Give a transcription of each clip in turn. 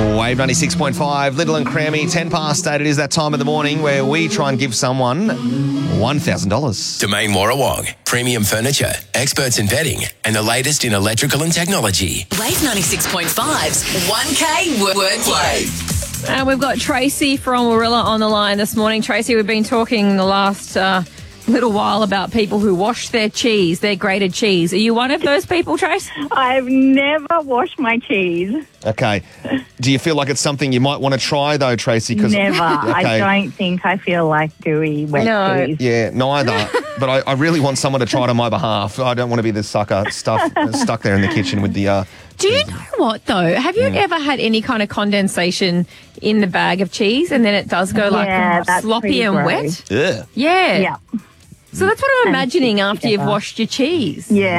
Wave 96.5, Little and Crammy, 10 past 8. It is that time of the morning where we try and give someone $1,000. Domain Warrawong. Premium furniture, experts in bedding, and the latest in electrical and technology. Wave 96.5's 1K Wordplay. And we've got Tracy from Warilla on the line this morning. Tracy, we've been talking the last little while about people who wash their cheese, their grated cheese. Are you one of those people, Trace? I've never washed my cheese. Okay. Do you feel like it's something you might want to try, though, Tracy? Never. Okay. I don't think I feel like gooey wet cheese. Yeah, neither. But I really want someone to try it on my behalf. I don't want to be the sucker stuck there in the kitchen with the... Do you know what, though? Have you ever had any kind of condensation in the bag of cheese and then it does go that's sloppy and gross. wet? Ugh. Yeah. Yeah. So that's what I'm imagining after you've washed your cheese. Yeah,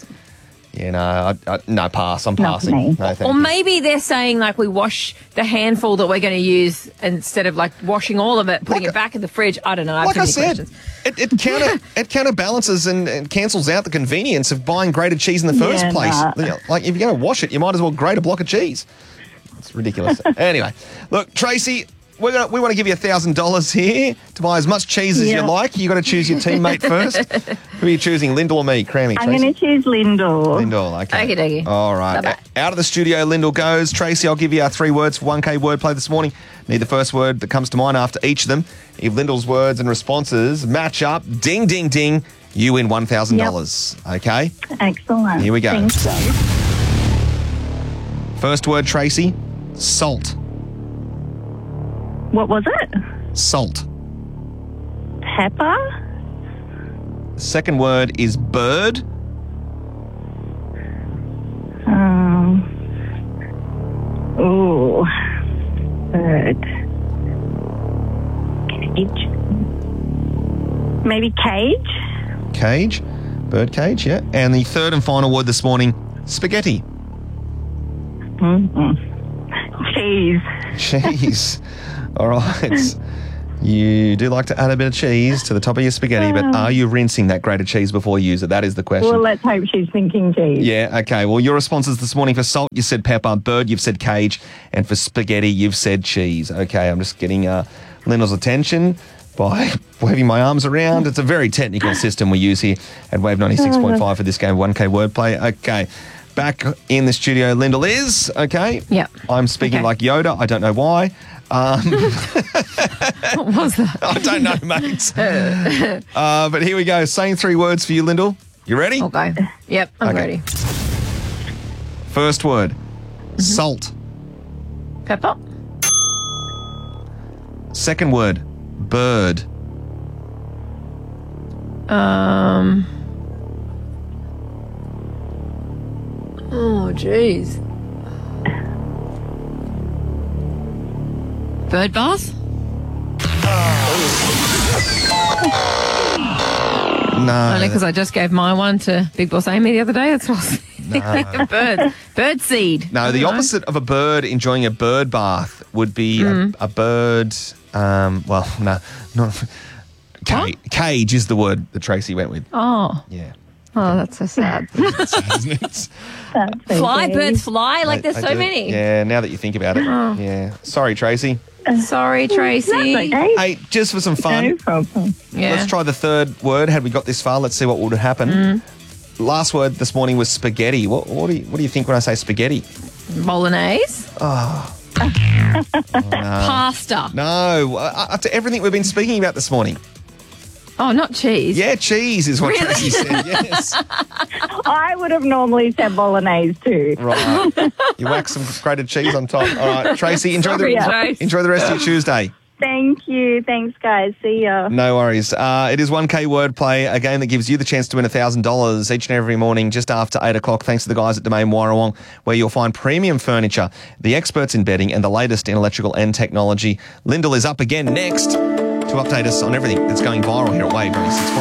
No, pass. I'm Not passing. me. No, thank Or you. maybe they're saying, like, we wash the handful that we're going to use instead of, like, washing all of it, putting it back in the fridge. I don't know. I have Like too I many said, questions. it counterbalances and cancels out the convenience of buying grated cheese in the first Yeah, place. nah. You know, like, if you're going to wash it, you might as well grate a block of cheese. It's ridiculous. Anyway, look, Tracy, we want to give you $1,000 here to buy as much cheese as you like. You got to choose your teammate first. Who are you choosing, Lyndall or me? Crammy, I'm Tracy? going to choose Lyndall. Lyndall, okay. Okey-dokey. All right. Bye-bye. Out of the studio, Lyndall goes. Tracy, I'll give you 3 words for 1K wordplay this morning. Need the first word that comes to mind after each of them. If Lyndall's words and responses match up, ding, ding, ding, you win $1,000. Okay? Excellent. Here we go. Thank you. First word, Tracy, salt. What was it? Salt. Pepper? Second word is bird. Ooh. Bird. Cage? Maybe cage? Cage. Bird cage, yeah. And the third and final word this morning, spaghetti. Cheese. Cheese. All right. You do like to add a bit of cheese to the top of your spaghetti, but are you rinsing that grated cheese before you use it? That is the question. Well, let's hope she's thinking cheese. Yeah, okay. Well, your responses this morning for salt, you said pepper. Bird, you've said cage. And for spaghetti, you've said cheese. Okay, I'm just getting Lyndall's attention by waving my arms around. It's a very technical system we use here at Wave 96.5 for this game, 1K wordplay. Okay. Back in the studio, Lyndall is, okay? Yep. I'm speaking Okay. like Yoda. I don't know why. What was that? I don't know, mate. But here we go. Same 3 words for you, Lyndall. You ready? Okay. Yep, I'm Okay. ready. First word, salt. Pepper? Second word, bird. Oh, jeez. Bird bath? No. Only because I just gave my one to Big Boss Amy the other day. That's what I was thinking. Bird seed. No, the opposite of a bird enjoying a bird bath would be a bird. Well, no, not cage is the word that Tracy went with. Oh, Yeah. that's so sad. Isn't it? That's Fly, okay. birds fly. Like, there's I so do. many. Yeah, now that you think about it. Yeah. Sorry, Tracy. Sorry, Tracy. That's okay. Hey, just for some fun, No problem. Yeah. let's try the third word. Had we got this far, let's see what would happen. Last word this morning was spaghetti. What do you think when I say spaghetti? Bolognese. Pasta. No, after everything we've been speaking about this morning. Oh, not cheese. Yeah, cheese is what Really? Tracy said. Yes. I would have normally said bolognese too. Right. You whack some grated cheese on top. All right, Tracy, enjoy the Trace. rest of your Tuesday. Thank you. Thanks, guys. See ya. No worries. It is 1K wordplay, a game that gives you the chance to win $1,000 each and every morning just after 8 o'clock, thanks to the guys at Domain Warrawong, where you'll find premium furniture, the experts in bedding, and the latest in electrical and technology. Lyndall is up again next to update us on everything that's going viral here at Wave 96.5.